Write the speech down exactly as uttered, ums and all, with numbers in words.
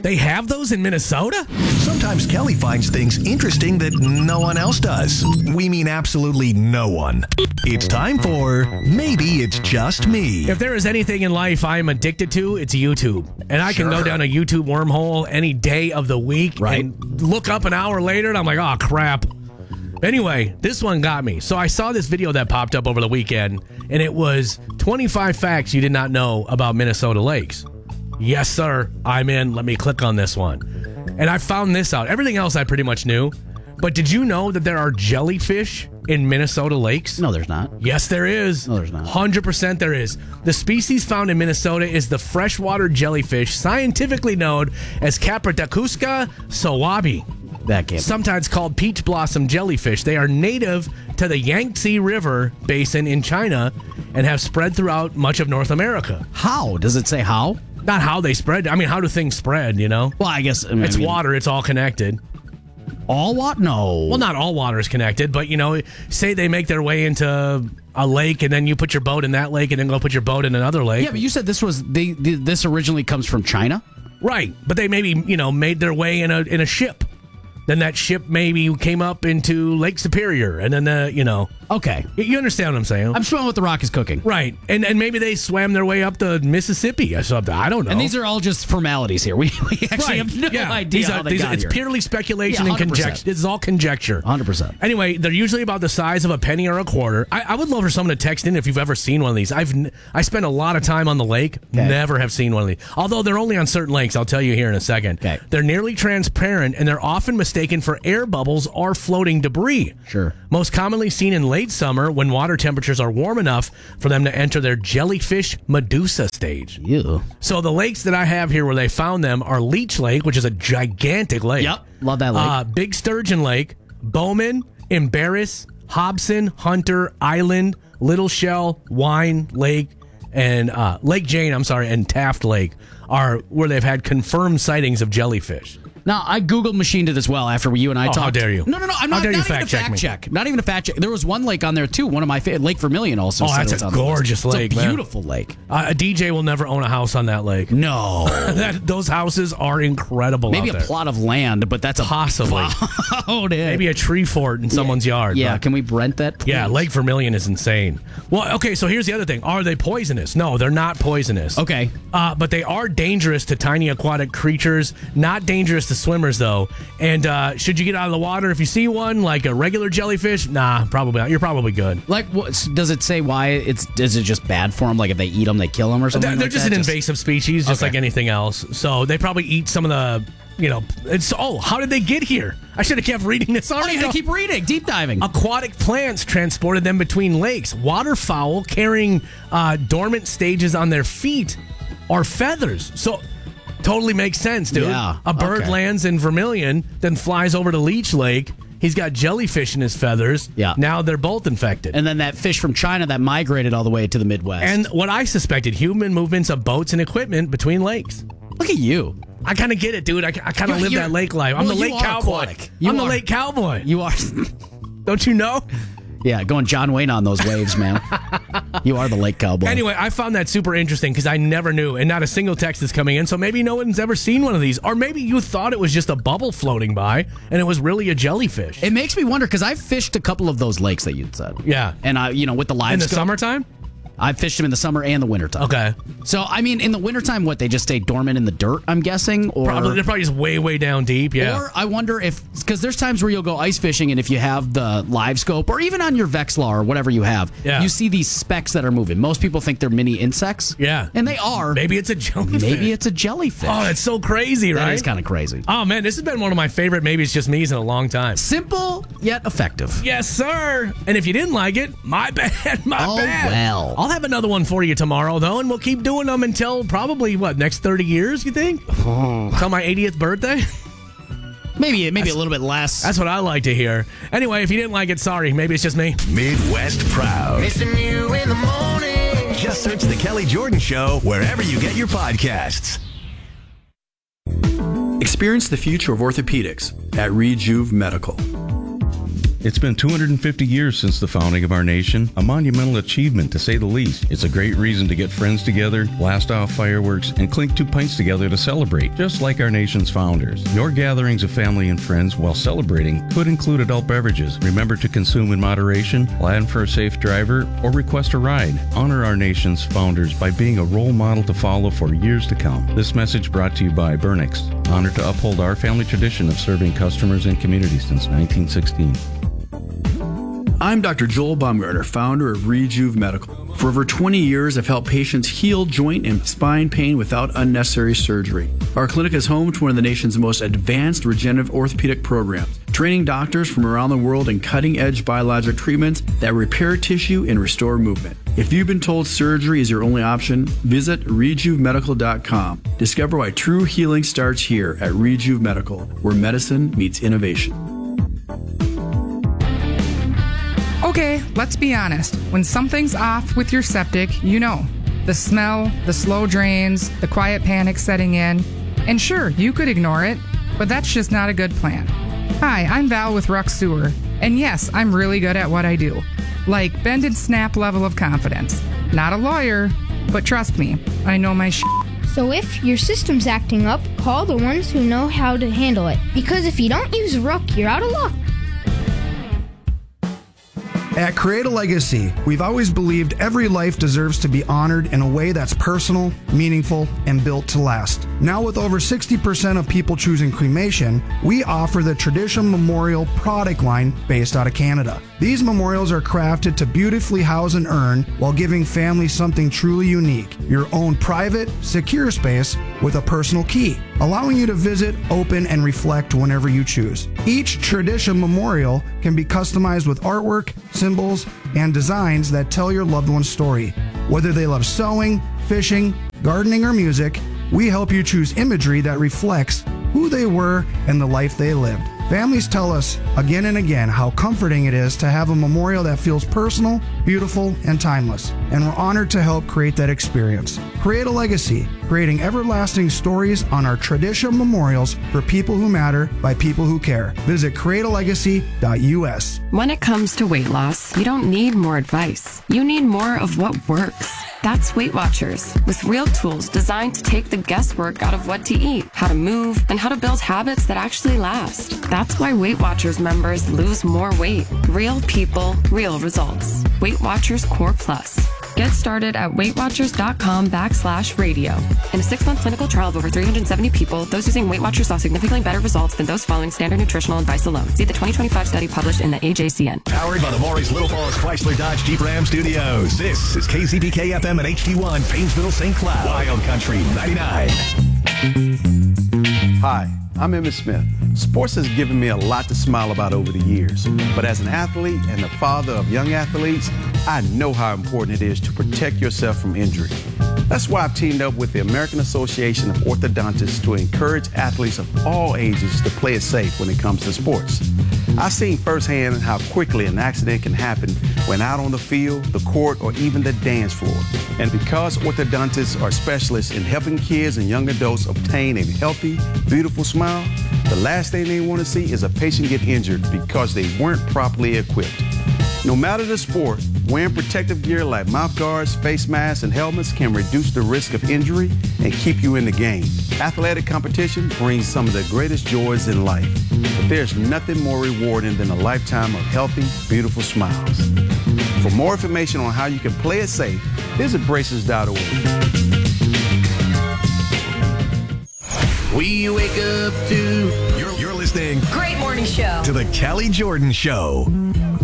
They have those in Minnesota? Sometimes Kelly finds things interesting that no one else does. We mean absolutely no one. It's time for Maybe It's Just Me. If there is anything in life I'm addicted to, it's YouTube. And I can Sure. go down a YouTube wormhole any day of the week Right. and look up an hour later and I'm like, oh, crap. Anyway, this one got me. So I saw this video that popped up over the weekend, and it was twenty-five facts you did not know about Minnesota lakes. Yes, sir. I'm in. Let me click on this one. And I found this out. Everything else I pretty much knew. But did you know that there are jellyfish in Minnesota lakes? No, there's not. Yes, there is. No, there's not. one hundred percent there is. The species found in Minnesota is the freshwater jellyfish, scientifically known as Capradacusca sowabi, That can't be. sometimes called peach blossom jellyfish. They are native to the Yangtze River basin in China and have spread throughout much of North America. How? Does it say how? Not how they spread. I mean, how do things spread, you know? Well, I guess I mean, It's water. It's all connected. All what? No. Well, not all water is connected, but, you know, say they make their way into a lake and then you put your boat in that lake and then go put your boat in another lake. Yeah, but you said this was the, the this originally comes from China. Right. But they maybe, you know, made their way in a in a ship. Then that ship maybe came up into Lake Superior and then, the, you know. Okay, You- You understand what I'm saying? I'm smelling what the rock is cooking. Right. And and maybe they swam their way up the Mississippi or something. I don't know. And these are all just formalities here. We, we actually right. have no yeah. idea These how are, they these got are, it's here. purely speculation Yeah, and one hundred percent. conjecture. This is all conjecture. one hundred percent. Anyway, they're usually about the size of a penny or a quarter. I, I would love for someone to text in if you've ever seen one of these. I've n- I spent a lot of time on the lake. Okay. Never have seen one of these. Although they're only on certain lakes. I'll tell you here in a second. Okay. They're nearly transparent and they're often mistaken for air bubbles or floating debris. Sure. Most commonly seen in late summer when water temperatures are warm enough for them to enter their jellyfish medusa stage. Ew. So the lakes that I have here where they found them are Leech Lake, which is a gigantic lake. Yep. Love that lake. Uh, Big Sturgeon Lake, Bowman, Embarrass, Hobson, Hunter, Island, Little Shell, Wine Lake, and uh, Lake Jane, I'm sorry, and Taft Lake are where they've had confirmed sightings of jellyfish. Now, I Googled machined it as well after you and I Oh, talked. how dare you. No, no, no. I'm How not, dare you not even fact a check fact me. check. Not even a fact check. There was one lake on there, too. One of my favorite. Lake Vermilion also Oh, said that's it was a on the list. gorgeous lake, It's a man. beautiful lake. Uh, a D J will never own a house on that lake. No. that, those houses are incredible Maybe out a there. plot of land, but that's a... Possibly. Oh, Maybe a tree fort in someone's yard. Yeah, but- can we rent that, please? Yeah, Lake Vermilion is insane. Well, okay, so here's the other thing. Are they poisonous? No, they're not poisonous. Okay. Uh, but they are dangerous to tiny aquatic creatures. Not dangerous to swimmers, though. And uh, should you get out of the water if you see one, like a regular jellyfish? Nah, probably not. You're probably good. Like, what, does it say why it's... Is it just bad for them? Like, if they eat them, they kill them or something They're, they're like just that? an invasive species, just Okay. like anything else. So they probably eat some of the, you know, it's, oh, how did they get here? I should have kept reading this Oh, already. you gotta keep reading. Deep diving. Aquatic plants transported them between lakes. Waterfowl carrying uh, dormant stages on their feet are feathers. So totally makes sense, dude. Yeah, A bird okay. lands in Vermilion, then flies over to Leech Lake. He's got jellyfish in his feathers. Yeah. Now they're both infected. And then that fish from China that migrated all the way to the Midwest. And what I suspected, human movements of boats and equipment between lakes. look at you. I kind of get it, dude. I, I kind of You're- live you're- that lake life. I'm well, the you lake are cowboy. aquatic. You I'm the are. lake cowboy. You are... Don't you know? Yeah, going John Wayne on those waves, man. You are the lake cowboy. Anyway, I found that super interesting because I never knew, and not a single text is coming in. So maybe no one's ever seen one of these, or maybe you thought it was just a bubble floating by, and it was really a jellyfish. It makes me wonder because I've fished a couple of those lakes that you'd said. Yeah. And I, you know, with the live in the scope, summertime? I fished them in the summer and the wintertime. Okay. So, I mean, in the wintertime, what, they just stay dormant in the dirt, I'm guessing? Or, Probably they're probably just way, way down deep. Yeah. Or I wonder if, because there's times where you'll go ice fishing, and if you have the live scope, or even on your Vexlaw or whatever you have, Yeah. you see these specks that are moving. Most people think they're mini insects. Yeah. And they are. Maybe it's a jellyfish. Maybe it's a jellyfish. Oh, that's so crazy, right? That is kind of crazy. Oh, man, this has been one of my favorite Maybe It's Just Me's in a long time. Simple yet effective. Yes, sir. And if you didn't like it, my bad, my Oh, bad. well. I'll have another one for you tomorrow, though, and we'll keep doing them until probably, what, next thirty years, you think? Until my eightieth birthday? Maybe maybe a little bit less. That's what I like to hear. Anyway, if you didn't like it, sorry. Maybe it's just me. Midwest Proud. Missing you in the morning. Just search The Kelly Jordan Show wherever you get your podcasts. Experience the future of orthopedics at Rejuve Medical. It's been two hundred fifty years since the founding of our nation, a monumental achievement to say the least. It's a great reason to get friends together, blast off fireworks, and clink two pints together to celebrate, just like our nation's founders. Your gatherings of family and friends while celebrating could include adult beverages. Remember to consume in moderation, plan for a safe driver, or request a ride. Honor our nation's founders by being a role model to follow for years to come. This message brought to you by Burnix, honored to uphold our family tradition of serving customers and communities since nineteen sixteen. I'm Doctor Joel Baumgartner, founder of Rejuve Medical. For over twenty years, I've helped patients heal joint and spine pain without unnecessary surgery. Our clinic is home to one of the nation's most advanced regenerative orthopedic programs, training doctors from around the world in cutting-edge biologic treatments that repair tissue and restore movement. If you've been told surgery is your only option, visit rejuve medical dot com. Discover why true healing starts here at Rejuve Medical, where medicine meets innovation. Okay, let's be honest. When something's off with your septic, you know. The smell, the slow drains, the quiet panic setting in. And sure, you could ignore it, but that's just not a good plan. Hi, I'm Val with Ruck Sewer. And yes, I'm really good at what I do. Like bend and snap level of confidence. Not a lawyer, but trust me, I know my shit. So if your system's acting up, call the ones who know how to handle it. Because if you don't use Ruck, you're out of luck. At Create a Legacy, we've always believed every life deserves to be honored in a way that's personal, meaningful, and built to last. Now with over sixty percent of people choosing cremation, we offer the Tradition Memorial product line based out of Canada. These memorials are crafted to beautifully house an urn while giving families something truly unique, your own private, secure space with a personal key, allowing you to visit, open, and reflect whenever you choose. Each Tradition Memorial can be customized with artwork, symbols, and designs that tell your loved one's story. Whether they love sewing, fishing, gardening, or music, we help you choose imagery that reflects who they were and the life they lived. Families tell us again and again how comforting it is to have a memorial that feels personal, beautiful, and timeless. And we're honored to help create that experience. Create a Legacy, creating everlasting stories on our Tradition Memorials for people who matter by people who care. Visit create a legacy dot U S. When it comes to weight loss, you don't need more advice. You need more of what works. That's Weight Watchers, with real tools designed to take the guesswork out of what to eat, how to move, and how to build habits that actually last. That's why Weight Watchers members lose more weight. Real people, real results. Weight Watchers Core Plus. Get started at weightwatchers.com backslash radio. In a six-month clinical trial of over three hundred seventy people, those using Weight Watchers saw significantly better results than those following standard nutritional advice alone. See the twenty twenty-five study published in the A J C N. Powered by the Maury's Little Falls Chrysler Dodge Jeep Ram Studios. This is K Z B K F M and H D one, Painesville, Saint Cloud. Wild Country ninety-nine. Hi, I'm Emmitt Smith. Sports has given me a lot to smile about over the years. But as an athlete and the father of young athletes, I know how important it is to protect yourself from injury. That's why I've teamed up with the American Association of Orthodontists to encourage athletes of all ages to play it safe when it comes to sports. I've seen firsthand how quickly an accident can happen when out on the field, the court, or even the dance floor. And because orthodontists are specialists in helping kids and young adults obtain a healthy, beautiful smile, the last thing they want to see is a patient get injured because they weren't properly equipped. No matter the sport, wearing protective gear like mouth guards, face masks, and helmets can reduce the risk of injury and keep you in the game. Athletic competition brings some of the greatest joys in life, but there's nothing more rewarding than a lifetime of healthy, beautiful smiles. For more information on how you can play it safe, visit braces dot org. We wake up to... You're, you're listening... Great morning show. ...to the Kelly Jordan Show.